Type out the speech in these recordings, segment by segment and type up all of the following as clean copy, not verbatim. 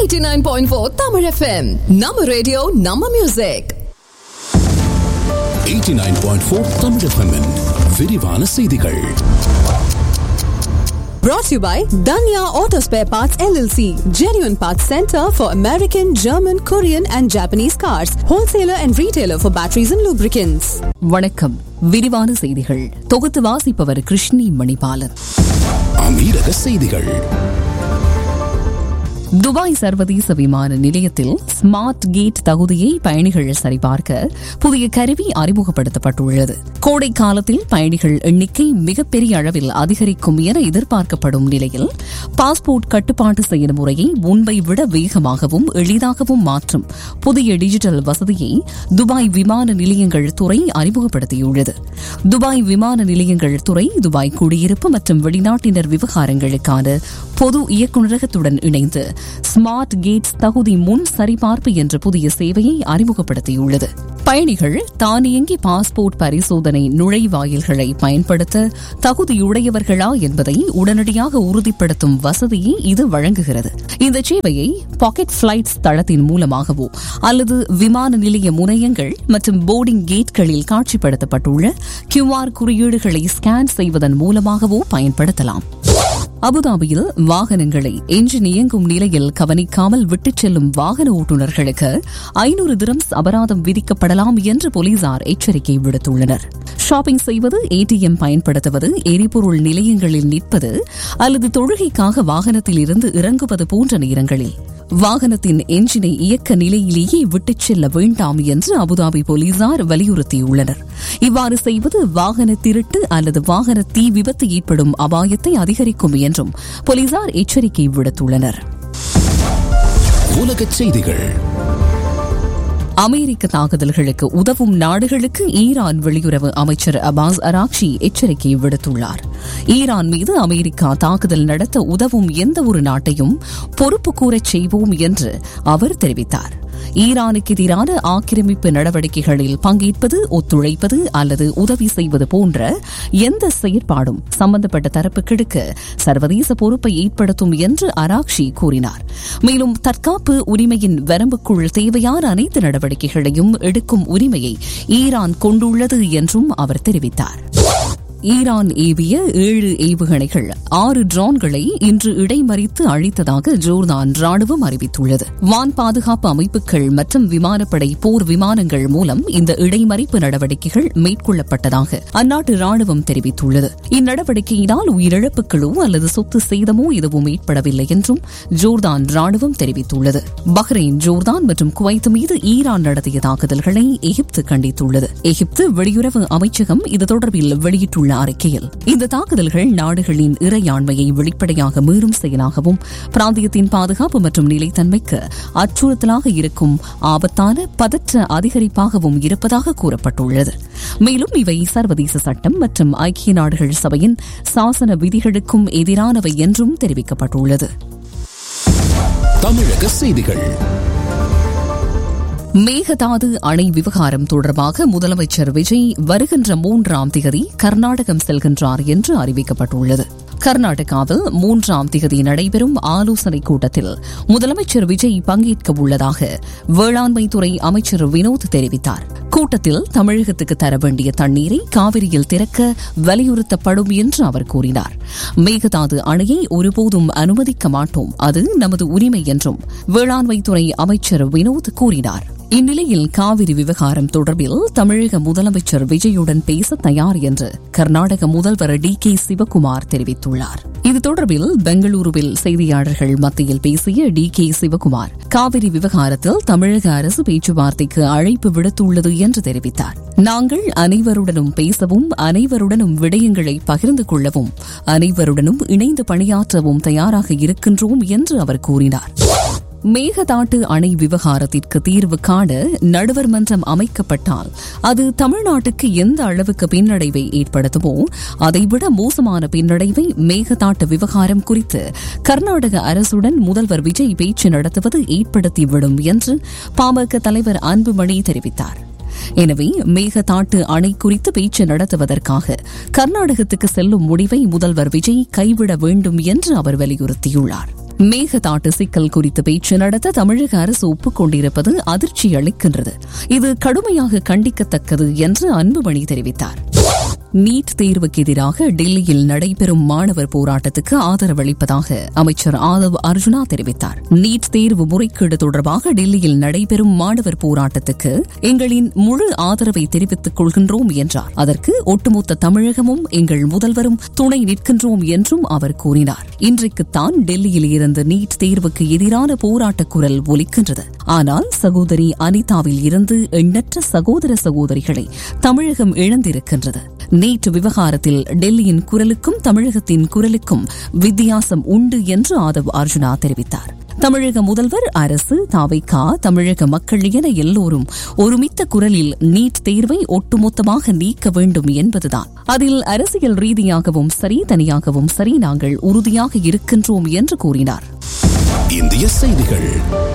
89.4 Tamil FM. Nama radio, Nama music. 89.4 Tamil FM விரிவான செய்திகள். Brought to you by Danya Auto Spare Parts LLC, genuine parts center for American, German, Korean and Japanese cars, wholesaler and retailer for batteries and lubricants. வணக்கம். விரிவான செய்திகள் தொகுத்து வாசிப்பவர் கிருஷ்ணி மணிபாலன். அமீரக செய்திகள். Dubai சர்வதேச விமான நிலையத்தில் ஸ்மார்ட் கேட் தகுதியை பயணிகள் சரிபார்க்க புதிய கருவி அறிமுகப்படுத்தப்பட்டுள்ளது. கோடை காலத்தில் பயணிகள் எண்ணிக்கை மிகப்பெரிய அளவில் அதிகரிக்கும் என எதிர்பார்க்கப்படும் நிலையில் பாஸ்போர்ட் கட்டுப்பாட்டு செயல்முறையை முன்பை விட வேகமாகவும் எளிதாகவும் மாற்றும் புதிய டிஜிட்டல் வசதியை துபாய் விமான நிலையங்கள் துறை அறிமுகப்படுத்தியுள்ளது. துபாய் விமான நிலையங்கள் துறை துபாய் குடியிருப்பு மற்றும் வெளிநாட்டினர் விவகாரங்களுக்கான பொது இயக்குநரகத்துடன் இணைந்து ஸ்மார்ட் கேட்ஸ் தகுதி முன் சரிபார்ப்பு என்ற புதிய சேவையை அறிமுகப்படுத்தியுள்ளது. பயணிகள் தானியங்கி பாஸ்போர்ட் பரிசோதனை நுழைவாயில்களை பயன்படுத்த தகுதியுடையவர்களா என்பதை உடனடியாக உறுதிப்படுத்தும் வசதியை இது வழங்குகிறது. இந்த சேவையை பாக்கெட் பிளைட்ஸ் தளத்தின் மூலமாகவோ அல்லது விமான நிலைய முனையங்கள் மற்றும் போர்டிங் கேட்களில் காட்சிப்படுத்தப்பட்டுள்ள QR குறியீடுகளை ஸ்கேன் செய்வதன் மூலமாகவோ பயன்படுத்தலாம். அபுதாபியில் வாகனங்களை எஞ்சின் இயங்கும் நிலையில் கவனிக்காமல் விட்டுச் செல்லும் வாகன ஓட்டுநர்களுக்கு 500 திரம்ஸ் அபராதம் விதிக்கப்படலாம் என்று போலீசார் எச்சரிக்கை விடுத்துள்ளனர். ஷாப்பிங் செய்வது, ATM பயன்படுத்துவது, எரிபொருள் நிலையங்களில் நிற்பது அல்லது தொழுகைக்காக வாகனத்தில் இருந்து இறங்குவது போன்ற நேரங்களில் வாகனத்தின் எஞ்சினை இயக்க நிலையிலேயே விட்டுச் செல்ல வேண்டாம் என்று அபுதாபி போலீசார் வலியுறுத்தியுள்ளனர். இவ்வாறு செய்வது வாகன திருட்டு அல்லது வாகன தீ விபத்து ஏற்படும் அபாயத்தை அதிகரிக்கும் என்றும் போலீசார் எச்சரிக்கை விடுத்துள்ளனர். உலகச் செய்திகள். அமெரிக்க தாக்குதல்களுக்கு உதவும் நாடுகளுக்கு ஈரான் வெளியுறவு அமைச்சர் அப்பாஸ் அராக்சி எச்சரிக்கை விடுத்துள்ளார். ஈரான் மீது அமெரிக்கா தாக்குதல் நடத்த உதவும் எந்த ஒரு நாட்டையும் பொறுப்பு கூறச் செய்வோம் என்று அவர் தெரிவித்தார். ஈரானுக்கு எதிரான ஆக்கிரமிப்பு நடவடிக்கைகளில் பங்கேற்பது, ஒத்துழைப்பது அல்லது உதவி செய்வது போன்ற எந்த செயற்பாடும் சம்பந்தப்பட்ட தரப்புகளுக்கு சர்வதேச பொறுப்பை ஏற்படுத்தும் என்று அராக்சி கூறினார். மேலும் தற்காப்பு உரிமையின் வரம்புக்குள் தேவையான அனைத்து நடவடிக்கைகளையும் எடுக்கும் உரிமையை ஈரான் கொண்டுள்ளது என்றும் அவர் தெரிவித்தார். ஈரான் ஏவிய 7 ஏவுகணைகள் 6 ட்ரோன்களை இன்று இடைமறித்து அழித்ததாக ஜோர்தான் ராணுவம் அறிவித்துள்ளது. வான் பாதுகாப்பு அமைப்புகள் மற்றும் விமானப்படை போர் விமானங்கள் மூலம் இந்த இடைமறிப்பு நடவடிக்கைகள் மேற்கொள்ளப்பட்டதாக அந்நாட்டு ராணுவம் தெரிவித்துள்ளது. இந்நடவடிக்கையினால் உயிரிழப்புகளோ அல்லது சொத்து சேதமோ எதுவும் ஏற்படவில்லை என்றும் ஜோர்தான் ராணுவம் தெரிவித்துள்ளது. பஹ்ரைன், ஜோர்தான் மற்றும் குவைத் மீது ஈரான் நடத்திய தாக்குதல்களை எகிப்து கண்டித்துள்ளது. எகிப்து வெளியுறவு அமைச்சகம் இது தொடர்பில் வெளியிட்டுள்ள அறிக்கையில் இந்த தாக்குதல்கள் நாடுகளின் இறையாண்மையை வெளிப்படையாக மீறும் செயலாகவும் பிராந்தியத்தின் பாதுகாப்பு மற்றும் நிலைத்தன்மைக்கு அச்சுறுத்தலாக இருக்கும் ஆபத்தான பதற்ற அதிகரிப்பாகவும் இருப்பதாக கூறப்பட்டுள்ளது. மேலும் இவை சர்வதேச சட்டம் மற்றும் ஐக்கிய நாடுகள் சபையின் சாசன விதிகளுக்கும் எதிரானவை என்றும் தெரிவிக்கப்பட்டுள்ளது. தமிழக செய்திகள். மேகதாது அணை விவகாரம் தொடர்பாக முதலமைச்சர் விஜய் வருகின்ற 3ஆம் தேதி கர்நாடகம் செல்கின்றார் என்று அறிவிக்கப்பட்டுள்ளது. கர்நாடகாவில் 3ஆம் தேதி நடைபெறும் ஆலோசனைக் கூட்டத்தில் முதலமைச்சர் விஜய் பங்கேற்க உள்ளதாக வேளாண்மைத்துறை அமைச்சர் வினோத் தெரிவித்தார். கூட்டத்தில் தமிழகத்துக்கு தர வேண்டிய தண்ணீரை காவிரியில் திறக்க வலியுறுத்தப்படும் என்று அவர் கூறினார். மேகதாது அணையை ஒருபோதும் அனுமதிக்க மாட்டோம், அது நமது உரிமை என்றும் வேளாண்மைத்துறை அமைச்சர் வினோத் கூறினார். இந்நிலையில் காவிரி விவகாரம் தொடர்பில் தமிழக முதலமைச்சர் விஜயுடன் பேச தயார் என்று கர்நாடக முதல்வர் DK சிவக்குமார் தெரிவித்துள்ளார். இது தொடர்பில் பெங்களூருவில் செய்தியாளர்கள் மத்தியில் பேசிய DK சிவக்குமார் காவிரி விவகாரத்தில் தமிழக அரசு பேச்சுவார்த்தைக்கு அழைப்பு விடுத்துள்ளது என்று தெரிவித்தார். நாங்கள் அனைவருடனும் பேசவும், அனைவருடனும் விடயங்களை பகிர்ந்து கொள்ளவும், அனைவருடனும் இணைந்து பணியாற்றவும் தயாராக இருக்கின்றோம் என்று அவர் கூறினார். மேகதாட்டு அணை விவகாரத்திற்கு தீர்வு காண நடுவர் மன்றம் அமைக்கப்பட்டால் அது தமிழ்நாட்டுக்கு எந்த அளவுக்கு பின்னடைவை ஏற்படுத்துமோ அதைவிட மோசமான பின்னடைவை மேகதாட்டு விவகாரம் குறித்து கர்நாடக அரசுடன் முதல்வர் விஜய் பேச்சு நடத்துவது ஏற்படுத்திவிடும் என்று பாமக தலைவர் அன்புமணி தெரிவித்தார். எனவே மேகதாட்டு அணை குறித்து பேச்சு நடத்துவதற்காக கர்நாடகத்துக்கு செல்லும் முடிவை முதல்வர் விஜய் கைவிட வேண்டும் என்று அவர் வலியுறுத்தியுள்ளார். மேகதாட்டு சிக்கல் குறித்து பேச்சு நடத்த தமிழக அரசு ஒப்புக்கொண்டிருப்பது அதிர்ச்சி அளிக்கின்றது. இது கடுமையாக கண்டிக்கத்தக்கது என்று அன்புமணி தெரிவித்தார். நீட் தேர்வுக்கு எதிராக டெல்லியில் நடைபெறும் மாணவர் போராட்டத்துக்கு ஆதரவளிப்பதாக அமைச்சர் ஆதவ் அர்ஜுனா தெரிவித்தார். நீட் தேர்வு முறைகேடு தொடர்பாக டெல்லியில் நடைபெறும் மாணவர் போராட்டத்துக்கு எங்களின் முழு ஆதரவை தெரிவித்துக் கொள்கின்றோம் என்றார். அதற்கு ஒட்டுமொத்த தமிழகமும் எங்கள் முதல்வரும் துணை நிற்கின்றோம் என்றும் அவர் கூறினார். இன்றைக்குத்தான் டெல்லியில் இருந்து நீட் தேர்வுக்கு எதிரான போராட்ட குரல் ஒலிக்கின்றது. ஆனால் சகோதரி அனிதாவில் இருந்து எண்ணற்ற சகோதர சகோதரிகளை தமிழகம் இழந்திருக்கின்றது. நீட் விவகாரத்தில் டெல்லியின் குரலுக்கும் தமிழகத்தின் குரலுக்கும் வித்தியாசம் உண்டு என்று ஆதவ் அர்ஜுனா தெரிவித்தார். தமிழக முதல்வர், அரசு, தவிக, தமிழக மக்கள் என எல்லோரும் ஒருமித்த குரலில் நீட் தேர்வை ஒட்டுமொத்தமாக நீக்க வேண்டும் என்பதுதான். அதில் அரசியல் ரீதியாகவும் சரி, தனியாகவும் சரி, நாங்கள் உறுதியாக இருக்கின்றோம் என்று கூறினார். இந்திய செய்திகள்.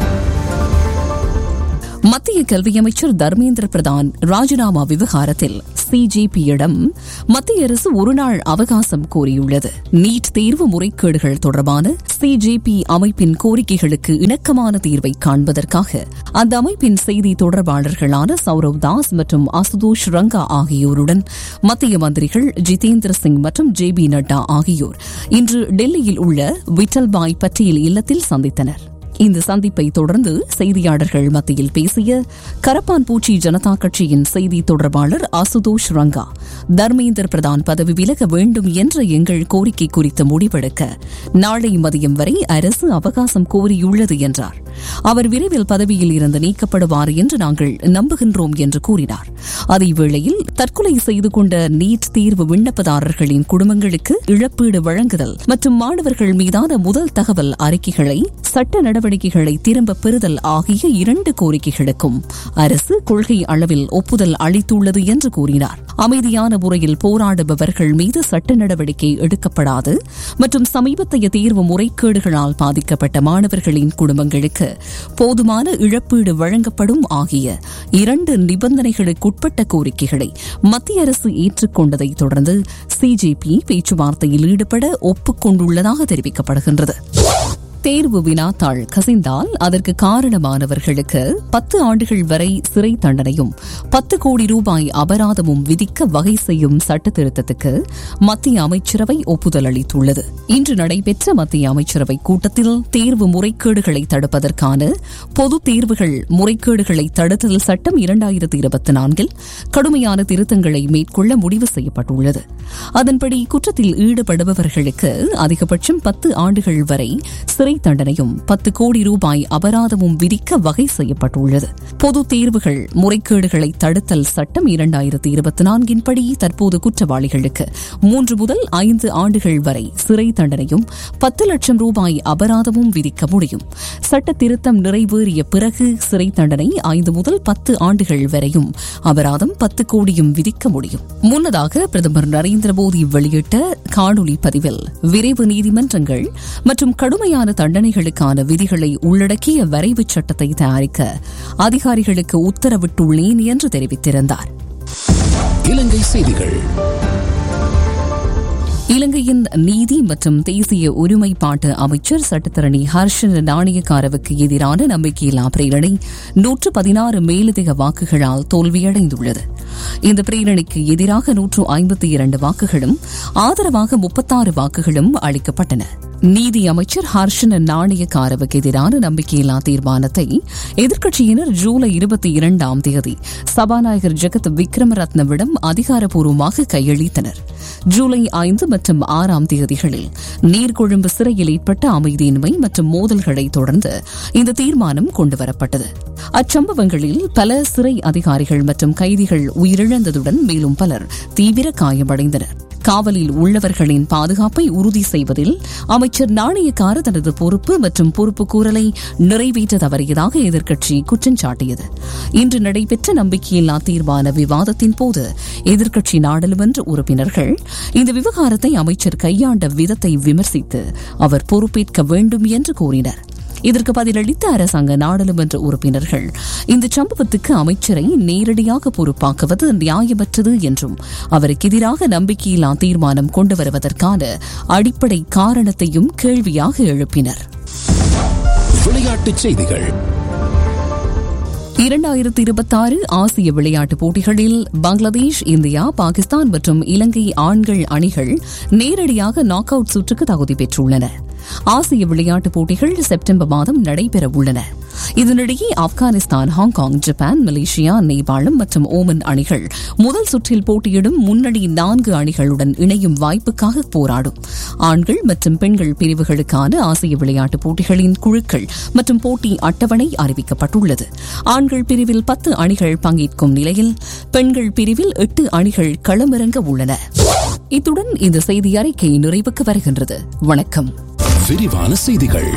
மத்திய கல்வி அமைச்சர் தர்மேந்திர பிரதான் ராஜினாமா விவகாரத்தில் சிஜேபியிடம் மத்திய அரசு ஒருநாள் அவகாசம் கோரியுள்ளது. நீட் தேர்வு முறைகேடுகள் தொடர்பான சிஜேபி அமைப்பின் கோரிக்கைகளுக்கு இணக்கமான தீர்வை காண்பதற்காக அந்த அமைப்பின் செய்தி தொடர்பாளர்களான சௌரவ் தாஸ் மற்றும் அசுதோஷ் ரங்கா ஆகியோருடன் மத்திய மந்திரிகள் ஜிதேந்திர சிங் மற்றும் ஜே.பி. நட்டா ஆகியோர் இன்று டெல்லியில் உள்ள விட்டல்பாய் பட்டேல் இல்லத்தில் சந்தித்தனர். இந்த சந்திப்பை தொடர்ந்து செய்தியாளர்கள் மத்தியில் பேசிய கரப்பான்பூச்சி ஜனதா கட்சியின் செய்தி தொடர்பாளர் அசுதோஷ் ரங்கா, தர்மேந்திர பிரதான் பதவி விலக வேண்டும் என்ற எங்கள் கோரிக்கை குறித்து முடிவெடுக்க நாளை மதியம் வரை அரசு அவகாசம் கோரியுள்ளது என்றார். அவர் விரைவில் பதவியில் இருந்து நீக்கப்படுவார் என்று நாங்கள் நம்புகின்றோம் என்று கூறினார். அதேவேளையில் தற்கொலை செய்து கொண்ட நீட் தேர்வு விண்ணப்பதாரர்களின் குடும்பங்களுக்கு இழப்பீடு வழங்குதல் மற்றும் மாணவர்கள் மீதான முதல் தகவல் அறிக்கைகளை, சட்ட நடவடிக்கைகளை திரும்பப் பெறுதல் ஆகிய 2 கோரிக்கைகளுக்கும் அரசு கொள்கை அளவில் ஒப்புதல் அளித்துள்ளது என்று கூறினார். அமைதியான முறையில் போராடுபவர்கள் மீது சட்ட நடவடிக்கை எடுக்கப்படாது மற்றும் சமீபத்திய தேர்வு முறைகேடுகளால் பாதிக்கப்பட்ட மாணவர்களின் குடும்பங்களுக்கு போதுமான இழப்பீடு வழங்கப்படும் ஆகிய 2 நிபந்தனைகளுக்குட்பட்ட கோரிக்கைகளை மத்திய அரசு ஏற்றுக்கொண்டதை தொடர்ந்து சிஜேபி பேச்சுவார்த்தையில் ஈடுபட ஒப்புக்கொண்டுள்ளதாக தெரிவிக்கப்படுகின்றது. தேர்வு வினாத்தாள் கசிந்தால் அதற்கு காரணமானவர்களுக்கு 10 ஆண்டுகள் வரை சிறை தண்டனையும் 10 கோடி ரூபாய் அபராதமும் விதிக்க வகை செய்யும் சட்ட திருத்தத்துக்கு மத்திய அமைச்சரவை ஒப்புதல் அளித்துள்ளது. இன்று நடைபெற்ற மத்திய அமைச்சரவை கூட்டத்தில் தேர்வு முறைகேடுகளை தடுப்பதற்கான பொது தேர்வுகள் முறைகேடுகளை தடுத்தல் சட்டம் 2024 கடுமையான திருத்தங்களை மேற்கொள்ள முடிவு செய்யப்பட்டுள்ளது. அதன்படி குற்றத்தில் ஈடுபடுபவர்களுக்கு அதிகபட்சம் 10 ஆண்டுகள் வரை சிறை தண்டனையும் 10 கோடி ரூபாய் அபராதமும் விதிக்க வகை செய்யப்பட்டுள்ளது. பொது தேர்வுகள் முறைகேடுகளை தடுத்தல் சட்டம் 2024 படி தற்போது குற்றவாளிகளுக்கு 3 முதல் 5 ஆண்டுகள் வரை சிறை தண்டனையும் 10 லட்சம் ரூபாய் அபராதமும் விதிக்க முடியும். சட்ட திருத்தம் நிறைவேறிய பிறகு சிறை தண்டனை 5 முதல் 10 ஆண்டுகள் வரையும் அபராதம் 10 கோடியும் விதிக்க முடியும். முன்னதாக பிரதமர் நரேந்திர மோடி வெளியிட்ட காணொலி பதிவில் விரைவு நீதிமன்றங்கள் மற்றும் கடுமையான தண்டனைகளுக்கான விதிகளை உள்ளடக்கிய வரைவு சட்டத்தை தயாரிக்க அதிகாரிகளுக்கு உத்தரவிட்டுள்ளேன் என்று தெரிவித்திருந்தார். இலங்கை செய்திகள். இலங்கையின் நீதி மற்றும் தேசிய ஒருமைப்பாட்டு அமைச்சர் சட்டத்தரணி ஹர்ஷன நாணயக்காரவுக்கு எதிரான நம்பிக்கையில்லா பிரேரணை 116 மேலதிக வாக்குகளால் தோல்வியடைந்துள்ளது. இந்த பிரேரணைக்கு எதிராக 152 வாக்குகளும் ஆதரவாக 36 வாக்குகளும் அளிக்கப்பட்டன. நீதி அமைச்சர் ஹர்ஷன நாணயக்காரவுக்கு எதிரான நம்பிக்கையில்லா தீர்மானத்தை எதிர்க்கட்சியினர் ஜூலை 22ஆம் தேதி சபாநாயகர் ஜெகத் விக்ரமரத்னவிடம் அதிகாரப்பூர்வமாக கையளித்தனர். ஜூலை 5 மற்றும் 6ஆம் தேதிகளில் நீர்கொழும்பு சிறையில் ஏற்பட்ட அமைதியின்மை மற்றும் மோதல்களை தொடர்ந்து இந்த தீர்மானம் கொண்டுவரப்பட்டது. அச்சம்பவங்களில் பல சிறை அதிகாரிகள் மற்றும் கைதிகள் உயிரிழந்ததுடன் மேலும் பலர் தீவிர காயமடைந்தனர். காவலில் உள்ளவர்களின் பாதுகாப்பை உறுதி செய்வதில் அமைச்சர் நாணயக்கார தனது பொறுப்பு மற்றும் பொறுப்புக்கூறலை நிறைவேற்ற தவறியதாக எதிர்க்கட்சி குற்றம் சாட்டியது. இன்று நடைபெற்ற நம்பிக்கையில்லா தீர்மான விவாதத்தின் போது எதிர்க்கட்சி நாடாளுமன்ற உறுப்பினர்கள் இந்த விவகாரத்தை அமைச்சர் கையாண்ட விதத்தை விமர்சித்து அவர் பொறுப்பேற்க வேண்டும் என்று கூறினர். இதற்கு பதிலளித்த அரசாங்க நாடாளுமன்ற உறுப்பினர்கள் இந்த சம்பவத்துக்கு அமைச்சரை நேரடியாக பொறுப்பாக்குவது நியாயமற்றது என்றும் அவருக்கு எதிராக நம்பிக்கையில்லா தீர்மானம் கொண்டு வருவதற்கான அடிப்படை காரணத்தையும் கேள்வியாக எழுப்பினர். விளையாட்டுச் செய்திகள். 2026 ஆசிய விளையாட்டுப் போட்டிகளில் பங்களாதேஷ், இந்தியா, பாகிஸ்தான் மற்றும் இலங்கை ஆண்கள் அணிகள் நேரடியாக நாக் அவுட் சுற்றுக்கு தகுதி பெற்றுள்ளன. ஆசிய விளையாட்டுப் போட்டிகள் செப்டம்பர் மாதம் நடைபெற உள்ளன. இதனிடையே ஆப்கானிஸ்தான், ஹாங்காங், ஜப்பான், மலேசியா, நேபாளம் மற்றும் ஓமன் அணிகள் முதல் சுற்றில் போட்டியிடும் முன்னணி 4 அணிகளுடன் இணையும் வாய்ப்புக்காக போராடும். ஆண்கள் மற்றும் பெண்கள் பிரிவுகளுக்கான ஆசிய விளையாட்டுப் போட்டிகளின் குழுக்கள் மற்றும் போட்டி அட்டவணை அறிவிக்கப்பட்டுள்ளது. ஆண்கள் பிரிவில் 10 அணிகள் பங்கேற்கும் நிலையில் பெண்கள் பிரிவில் 8 அணிகள் களமிறங்க உள்ளன. இத்துடன் இந்த செய்தி அறிக்கை நிறைவுக்கு வருகின்றது. வணக்கம். விரிவான செய்திகள்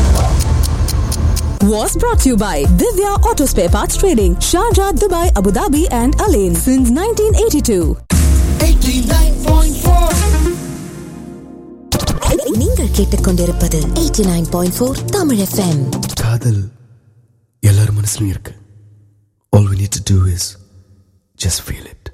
Was brought to you by Divya Auto Spare Parts Trading, Sharjah, Dubai, Abu Dhabi and Alain since 1982. 89.4 நீங்கள் கேட்டுக்கொண்டிருப்பது 89.4 தமிழ் FM. காதல் எல்லார் மனசுலயும் இருக்கு. All we need to do is just feel it.